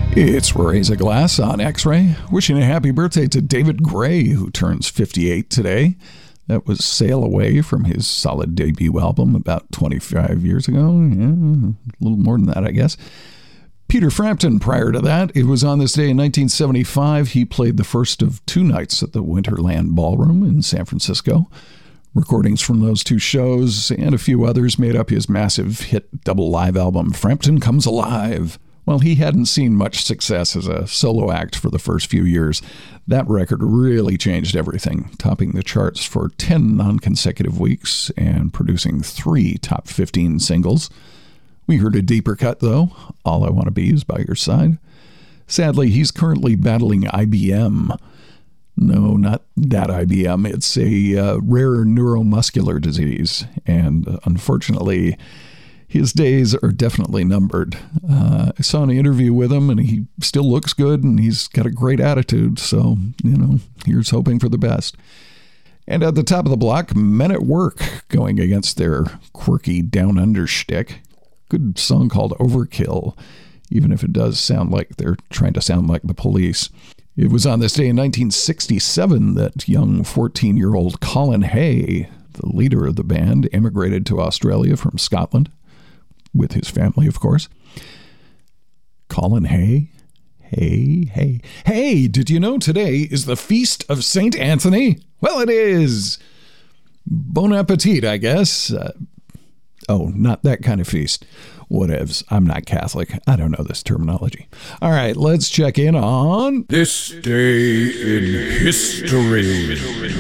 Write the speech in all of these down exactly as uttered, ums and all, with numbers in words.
It's Raise a Glass on X-Ray, wishing a happy birthday to David Gray, who turns fifty-eight today. That was Sail Away from his solid debut album about twenty-five years ago. Yeah, a little more than that, I guess. Peter Frampton, prior to that, it was on this day in nineteen seventy-five. He played the first of two nights at the Winterland Ballroom in San Francisco. Recordings from those two shows and a few others made up his massive hit double live album, Frampton Comes Alive. While he hadn't seen much success as a solo act for the first few years, that record really changed everything, topping the charts for ten non-consecutive weeks and producing three top fifteen singles. We heard a deeper cut, though, All I Want to Be Is By Your Side. Sadly, he's currently battling I B M. No, not that I B M. It's a uh, rare neuromuscular disease, and uh, unfortunately, his days are definitely numbered. Uh, I saw an interview with him, and he still looks good, and he's got a great attitude, so, you know, here's hoping for the best. And at the top of the block, Men at Work, going against their quirky Down Under shtick. Good song called Overkill, even if it does sound like they're trying to sound like the Police. It was on this day in nineteen sixty-seven that young fourteen-year-old Colin Hay, the leader of the band, immigrated to Australia from Scotland. With his family, of course. Colin Hay? Hey, hey. Hey, did you know today is the feast of Saint Anthony? Well, it is. Bon appetit, I guess. Uh, oh, not that kind of feast. Whatevs. I'm not Catholic. I don't know this terminology. All right, let's check in on... This Day in History.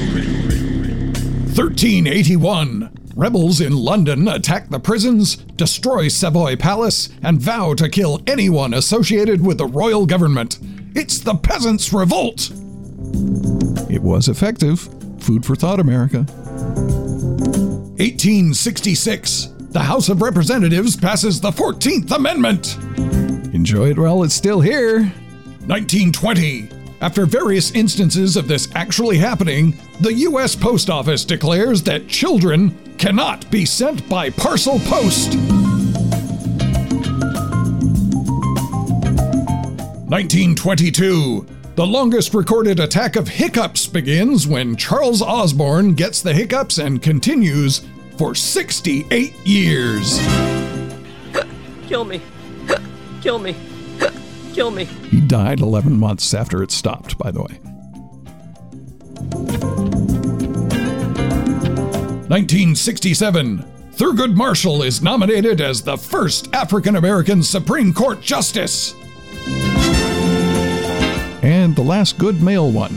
thirteen eighty-one. Rebels in London attack the prisons, destroy Savoy Palace, and vow to kill anyone associated with the royal government. It's the Peasants' Revolt! It was effective. Food for thought, America. eighteen sixty-six. The House of Representatives passes the fourteenth Amendment. Enjoy it while it's still here. nineteen twenty. After various instances of this actually happening, the U S Post Office declares that children cannot be sent by parcel post. nineteen twenty-two. The longest recorded attack of hiccups begins when Charles Osborne gets the hiccups and continues for sixty-eight years. Kill me. Kill me. Kill me. He died eleven months after it stopped, by the way. nineteen sixty-seven. Thurgood Marshall is nominated as the first African-American Supreme Court Justice. And the last good male one.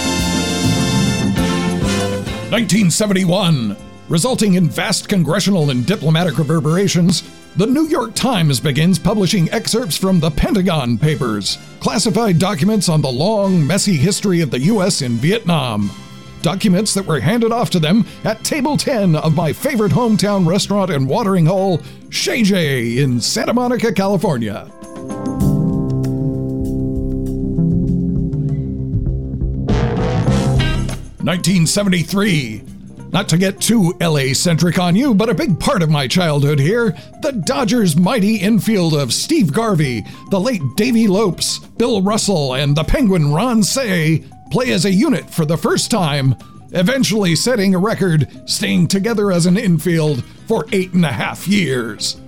nineteen seventy-one. Resulting in vast congressional and diplomatic reverberations, the New York Times begins publishing excerpts from the Pentagon Papers, classified documents on the long, messy history of the U S in Vietnam. Documents that were handed off to them at Table ten of my favorite hometown restaurant and watering hole, Shay Jay in Santa Monica, California. nineteen seventy-three. Not to get too L A-centric on you, but a big part of my childhood here, the Dodgers' mighty infield of Steve Garvey, the late Davey Lopes, Bill Russell, and the Penguin Ron Cey play as a unit for the first time, eventually setting a record, staying together as an infield for eight and a half years.